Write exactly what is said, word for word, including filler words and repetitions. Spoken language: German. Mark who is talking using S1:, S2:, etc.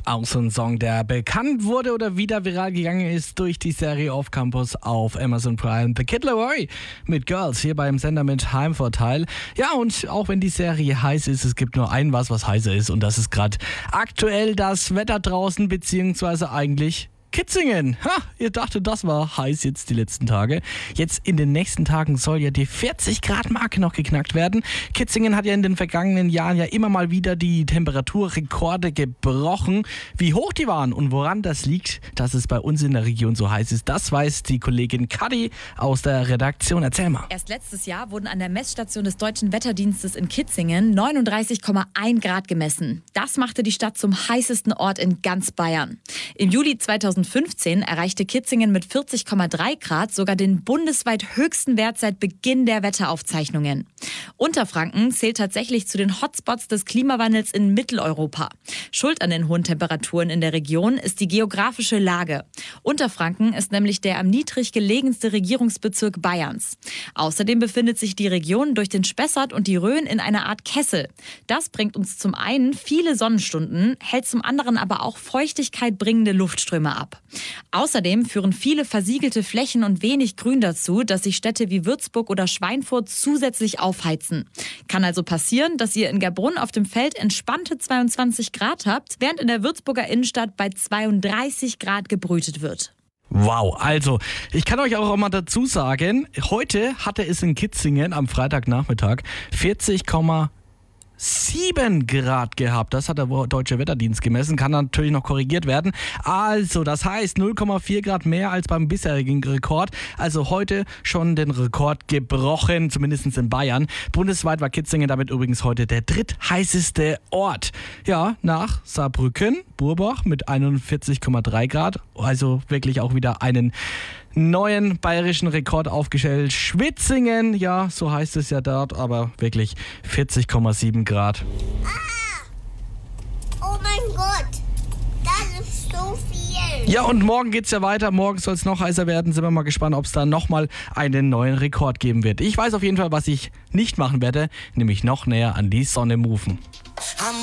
S1: Auch so ein Song, der bekannt wurde oder wieder viral gegangen ist durch die Serie Off Campus auf Amazon Prime. The Kid Laroi mit Girls hier beim Sender mit Heimvorteil. Ja, und auch wenn die Serie heiß ist, es gibt nur ein was, was heißer ist, und das ist gerade aktuell das Wetter draußen, beziehungsweise eigentlich Kitzingen. Ha, ihr dachtet, das war heiß jetzt die letzten Tage. Jetzt in den nächsten Tagen soll ja die vierzig Grad Marke noch geknackt werden. Kitzingen hat ja in den vergangenen Jahren ja immer mal wieder die Temperaturrekorde gebrochen. Wie hoch die waren und woran das liegt, dass es bei uns in der Region so heiß ist, das weiß die Kollegin Kadi aus der Redaktion. Erzähl mal.
S2: Erst letztes Jahr wurden an der Messstation des Deutschen Wetterdienstes in Kitzingen neununddreißig Komma eins Grad gemessen. Das machte die Stadt zum heißesten Ort in ganz Bayern. Im Juli zweitausendfünfzehn erreichte Kitzingen mit vierzig Komma drei Grad sogar den bundesweit höchsten Wert seit Beginn der Wetteraufzeichnungen. Unterfranken zählt tatsächlich zu den Hotspots des Klimawandels in Mitteleuropa. Schuld an den hohen Temperaturen in der Region ist die geografische Lage. Unterfranken ist nämlich der am niedrig gelegenste Regierungsbezirk Bayerns. Außerdem befindet sich die Region durch den Spessart und die Rhön in einer Art Kessel. Das bringt uns zum einen viele Sonnenstunden, hält zum anderen aber auch Feuchtigkeit bringende Luftströme ab. Außerdem führen viele versiegelte Flächen und wenig Grün dazu, dass sich Städte wie Würzburg oder Schweinfurt zusätzlich aufheizen. Kann also passieren, dass ihr in Gabrunn auf dem Feld entspannte zweiundzwanzig Grad habt, während in der Würzburger Innenstadt bei zweiunddreißig Grad gebrütet wird.
S1: Wow, also ich kann euch auch mal dazu sagen, heute hatte es in Kitzingen am Freitagnachmittag vierzig Komma sieben Grad gehabt. Das hat der Deutsche Wetterdienst gemessen, kann natürlich noch korrigiert werden. Also, das heißt null Komma vier Grad mehr als beim bisherigen Rekord. Also heute schon den Rekord gebrochen, zumindest in Bayern. Bundesweit war Kitzingen damit übrigens heute der drittheißeste Ort. Ja, nach Saarbrücken, Burbach mit einundvierzig Komma drei Grad. Also wirklich auch wieder einen neuen bayerischen Rekord aufgestellt. Schwitzingen, ja, so heißt es ja dort, aber wirklich vierzig Komma sieben Grad.
S3: Ah! Oh mein Gott, das ist so viel.
S1: Ja, und morgen geht's ja weiter. Morgen soll es noch heißer werden. Sind wir mal gespannt, ob es da nochmal einen neuen Rekord geben wird. Ich weiß auf jeden Fall, was ich nicht machen werde, nämlich noch näher an die Sonne moven.